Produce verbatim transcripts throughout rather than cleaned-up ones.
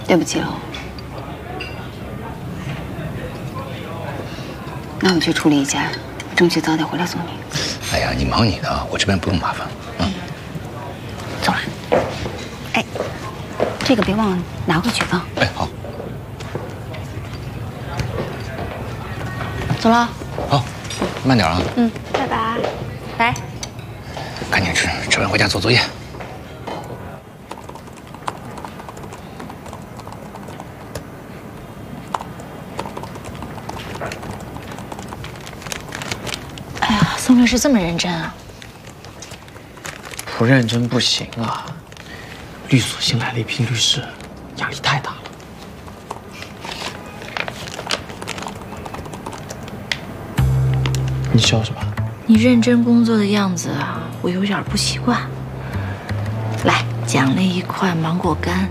对不起喽。那我去处理一下，争取早点回来送你。 哎呀，你忙你的，我这边不用麻烦。嗯， 走了。哎，这个别忘了拿回去啊。 哎，好。 走了。 好，慢点啊。 嗯，拜拜。拜。 赶紧吃，吃完回家做作业。 宋律师这么认真啊？ 不认真不行啊！律所新来了一批律师，压力太大了。你笑什么？ 你认真工作的样子啊，我有点不习惯。来，奖励一块芒果干。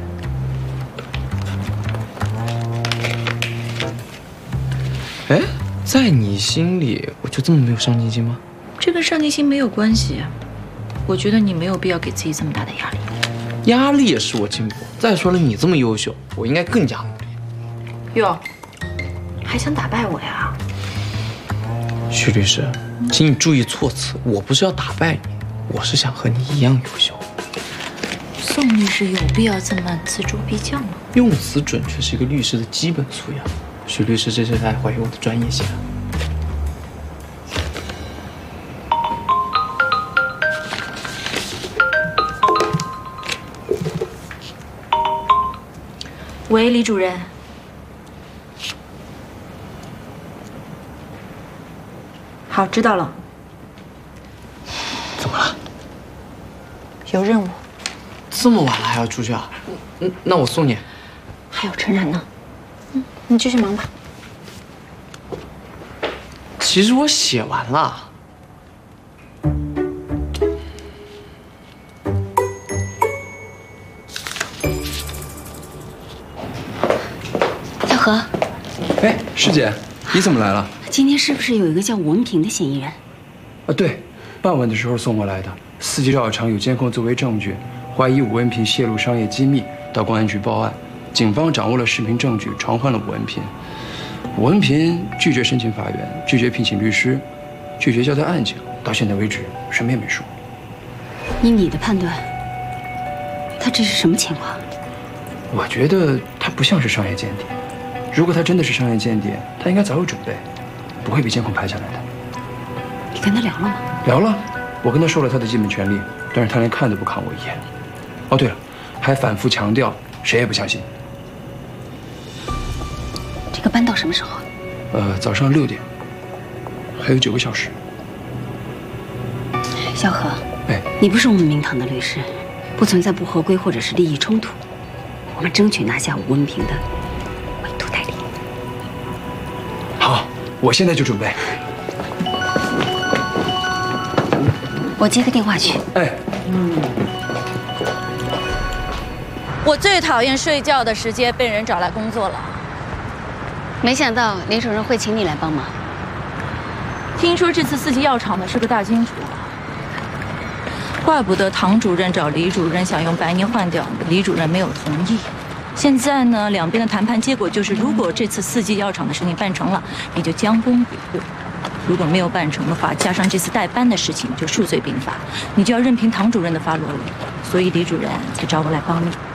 哎，在你心里，我就这么没有上进心吗？ 这跟上进心没有关系，我觉得你没有必要给自己这么大的压力。 压力也是我进步。再说了，你这么优秀，我应该更加努力。 哟，还想打败我呀？ 徐律师，请你注意措辞，我不是要打败你，我是想和你一样优秀。 宋律师有必要这么锱铢必较吗？ 用词准确是一个律师的基本素养。徐律师这是在怀疑我的专业性。 喂，李主任。好，知道了。 怎么了？ 有任务。 这么晚了还要出去啊？嗯，那我送你。 还有陈然呢。嗯，你继续忙吧。 其实我写完了。 何， 哎，师姐，你怎么来了？ 今天是不是有一个叫吴文平的嫌疑人？ 啊，对，傍晚的时候送过来的。四季药厂有监控作为证据，怀疑吴文平泄露商业机密，到公安局报案。警方掌握了视频证据，传唤了吴文平。吴文平拒绝申请法援，拒绝聘请律师，拒绝交代案情，到现在为止什么也没说。 以你的判断，他这是什么情况？ 我觉得他不像是商业间谍。 如果他真的是商业间谍，他应该早有准备，不会被监控拍下来的。 你跟他聊了吗？ 聊了，我跟他说了他的基本权利，但是他连看都不看我一眼。哦，对了，还反复强调谁也不相信。 这个搬到什么时候？ 呃，早上六点，还有九个小时。 小何， 哎， 你不是我们明堂的律师，不存在不合规或者是利益冲突，我们争取拿下吴文平的。 好，我现在就准备。 我接个电话去。 哎， 嗯。我最讨厌睡觉的时间被人找来工作了。 没想到李主任会请你来帮忙。 听说这次四季药厂的是个大金主，怪不得唐主任找李主任想用白泥换掉你，李主任没有同意。 现在呢，两边的谈判结果就是，如果这次四季药厂的事情办成了，你就将功补过；如果没有办成的话，加上这次代班的事情，就数罪并罚，你就要任凭唐主任的发落了。所以李主任才找我来帮你。